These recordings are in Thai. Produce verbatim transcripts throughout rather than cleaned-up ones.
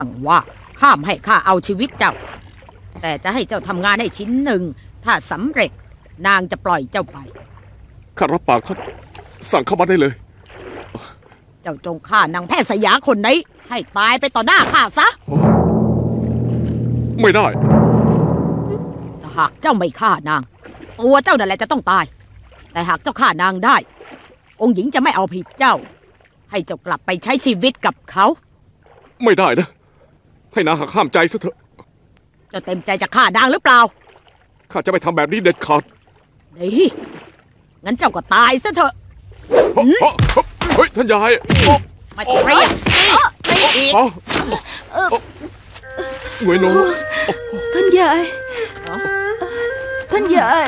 ว่าห้ามให้ข้าเอาชีวิตเจ้าแต่จะให้เจ้าทำงานให้ชิ้นหนึ่งถ้าสำเร็จนางจะปล่อยเจ้าไปข้ารับปากท่านสั่งเข้ามาได้เลยเจ้าจงฆ่านางแพทย์สยาคนนี้ให้ตายไปต่อหน้าข้าซะไม่ได้ถ้าหากเจ้าไม่ฆ่านางตัวเจ้านั่นแหละจะต้องตายแต่หากเจ้าฆ่านางได้องค์หญิงจะไม่เอาผิดเจ้าให้เจ้ากลับไปใช้ชีวิตกับเขาไม่ได้นะให้นางหักห้ามใจซะเถอะเจ้าเต็มใจจะฆ่านางหรือเปล่าข้าจะไม่ทำแบบนี้เด็ดขาดดีงั้นเจ้าก็ตายซะเถอะเฮ้ยท่านยายมาเรียกไม่อีกหน่วยโนท่านยายท่านยาย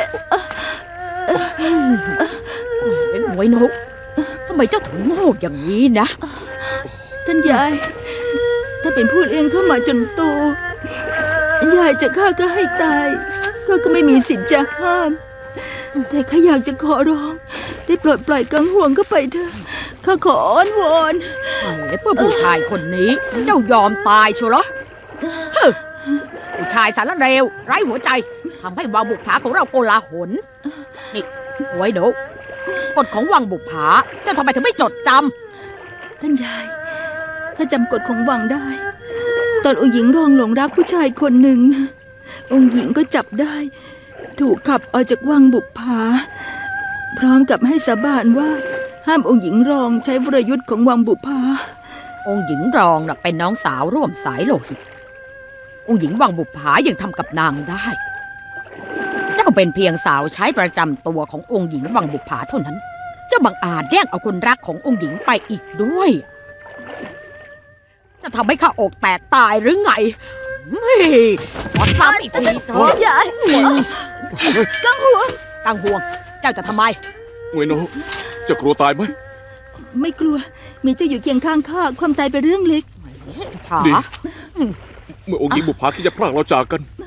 หน่วยโนทำไมเจ้าถึงโง่อย่างนี้นะท่านยายถ้าเป็นผู้เลี้ยงเข้ามาจนโตยายจะฆ่าก็ให้ตายก็ก็ไม่มีสิทธิ์จะห้ามแต่ข้าอยากจะขอร้องได้ปลดปล่อยกังห่วงก็ไปเถอะข้าขออ้อนวอนเพื่อผู้ชายคนนี้เจ้ายอมตายชัวร์เหรอผู้ชายสารเลวไร้หัวใจทำให้วังบุกผาของเราโกลาหลนี่ไว้ดูกฎของวังบุกผาเจ้าทำไมถึงไม่จดจำท่านยายข้าจำกฎของวังได้ตอนองค์หญิงรองหลงรักผู้ชายคนหนึ่งองค์หญิงก็จับได้ถูกขับออกจากวังบุปผาพร้อมกับให้สาบานว่าห้ามองค์หญิงรองใช้วรยุทธ์ของวังบุปผาองค์หญิงรองน่ะเป็นน้องสาวร่วมสายโลหิตองค์หญิงวังบุปผายังทำกับนางได้เจ้าเป็นเพียงสาวใช้ประจำตัวขององค์หญิงวังบุปผาเท่านั้นเจ้าบังอาจแย่งเอาคนรักขององค์หญิงไปอีกด้วยจะทำให้ข้าอกแตกตายหรือไงขอซ้ำอีกทีเถอะยายกังห่วงกังห่วงเจ้าจะทำไมหน่วยโนจะกลัวตายไหมไม่กลัวมีเจ้าอยู่เคียงข้างข้าความตายเป็นเรื่องเล็กช้าเมื่อองค์หญิงบุปผาคิดจะพรากเราจากกัน